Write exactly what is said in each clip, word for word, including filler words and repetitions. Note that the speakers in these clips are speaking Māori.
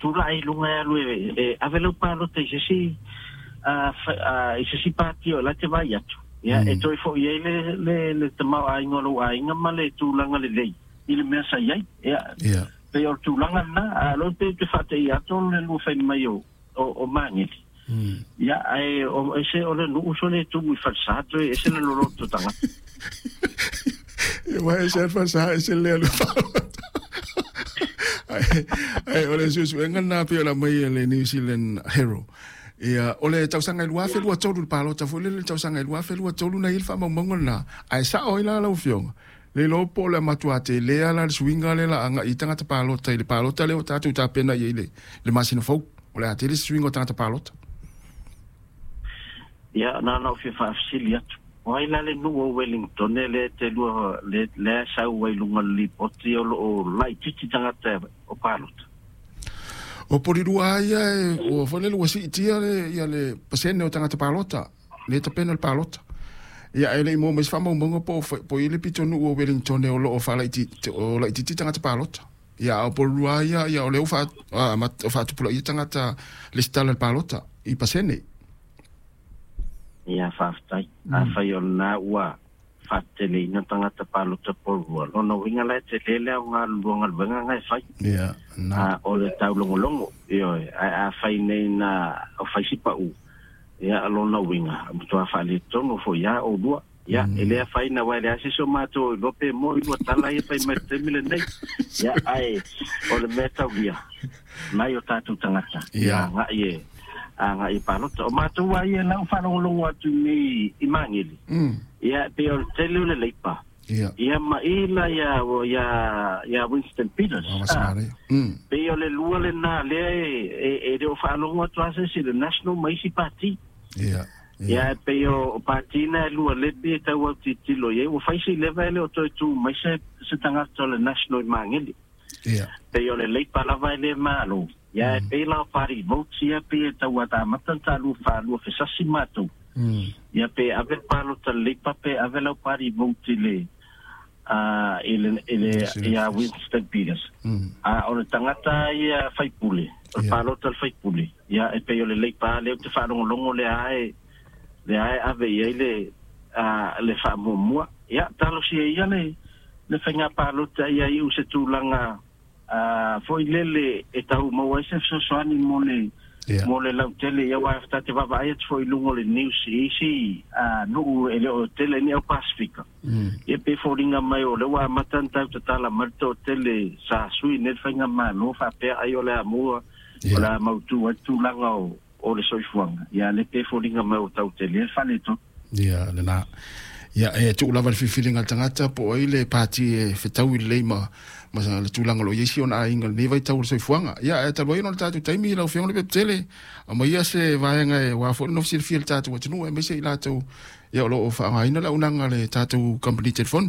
tula ai lunga lu e avelo palo te si a a si patio la te vai atu ya e toi fo ye le le le tama ai ngolo ai ngamale tulanga le lei il me sa ye ya ya pe o tulanga na a lo te te fate ya to le lu fe mai o o mangi ya ai o ese o le nu so le tu mi falsato e se le lo to tanga e vai ser falsa ese le lo ai ole sus venga na pe la mai le New Zealand Hero ia ole tau sanga lua fe lua tolu palo ta fole le tau sanga lua fe lua tolu na il fa mongo na ai sa o ila la fiong le lo po le matuate le ala le swinga le la anga itanga ta palo ta le palo ta le o tatu ta pena ye le le masino fo ole ate le swinga ta ta palo ia na na fi fa silia o ila le nu o Wellington le te lua le le sa o ilunga li poti o o lai titi tanga ta o palo o porirua ia o fole lo si tia le ia le pasene o tanga te palota le te pena le palota ia ele mo mes famo mongo po po ile pito no o Wellington o lo o fala iti o la iti tanga te palota ia o porirua ia ia o le o fa a ma o fa tu pula ia tanga ta le stala le palota i pasene ia fa ftai a fa yo na wa fatele na tanga te palota porirua lo no winga la te lele o nga luanga venga ngai fai ia na o le tau longo longo io a a fai nei na o fai sipa u ia lo na winga to a fali tono fo ia o dua ia ele a fai na wa le asiso mato lo pe mo i tala ia fai mete mile nei ia ai o le meta via mai o tatu tangata ia nga ie a nga i palota o mato wa ia na fa longo longo atu ni i mangili ia pe o tele le leipa ia ia maila ia o ia ia Winston Peters mm pe o le lua le na le e e o fa longo trase si le National Maisi Party ia ia pe o party na lua le pe ta o titilo ia o fa si level o to tu mai se se tanga to le National Mangeli ia pe o le le pala vai le malo ia pe la party vote ia pe ta wa ta matanta lu fa lu fe sasimato ia pe ave palo ta le pa pe ave la party vote le a ele ele ia Winston Peters a o le tangata ia fai pule o palo tal fai pule ia e pe o le le pa le te fa longo longo le ai le ai ave ia le a le fa mo mo ia talo si ia le le fenga palo ta ia i u se tulanga a foi lele e tau mo ese so so ani mo le mo le la tele ia wa sta te va vai foi lungo le news isi a no ele o tele ni o Pacifica e pe foringa mai o le wa matanta ta tala marto tele sa sui ne fenga ma no fa pe ai o le amua o la mautu atu langa o o le soifuanga ia le pe foringa mai o tau tele fa le to ia le na ia e tu lava fi feeling tangata po ile party e fetau ile ma ma le tulanga lo yesi ona inga ne vai tau soifuanga ia e ta boino tatu taimi la fiong le tele ma ia se vai nga e wa fo no sir fiel tatu wat no e me se la tu ia lo fa nga ina la unanga le tatu company telephone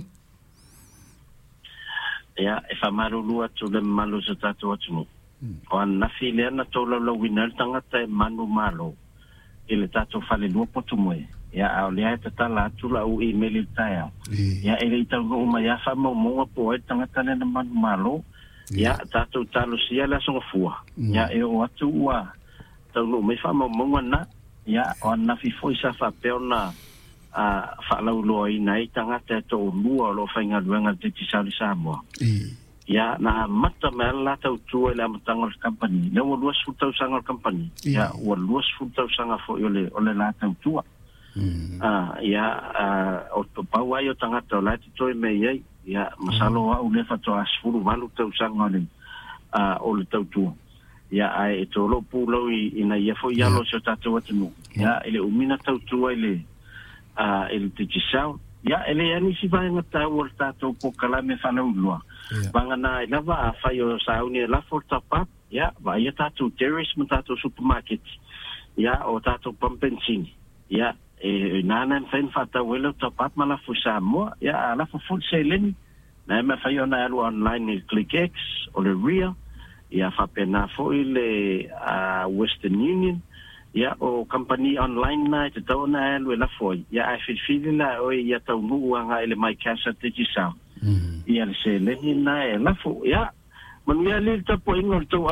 ia e fa malu lua tu le malu se tatu wat no o na file na to lo lo winal tangata manu malo ile tatu fa le lua potu moe ia au le ai tata la tula u email taia ia ele tau no ma ia fa mo mo po e tanga tane na man malo ia tatu talo sia la so fua ia e o atu wa tau no me fa mo mo na ia ona fi foi sa fa peona a fa la lo i nai tanga te to lua lo fa nga luanga te ti sa sa mo ia na mata me la tau tu la matanga company le o luas fu tau sanga company ia o luas fu tau sanga fo ole ole la tau tu ah ia o to pau ai o tangata la ti toi me ia ia masalo wa u le fa to asfuru valu tau sanga le ah o le tau tu ia ai to lo pu lo i ina ia fo ia lo so tatu atu ia ele umina tau tu ele ah ele te tisau ia ele ani si vai ngata o tatu po kala me fa no lo bangana ina va fa yo sa uni la for tapa ia va ia tatu terrace tatu supermarket ia o tatu pampensin ia e nana fen fata welo tapat mala fusa mo ya ala fu full selling na me fa yo na lo online ni ClickX o le Ria ya fa pena fo ile a Western Union ya o company online na te to na lo la fo ya a fi fi na o ya to nu nga ile my cash at ti sa ya le selling na la fo ya man ya le ta po ingol to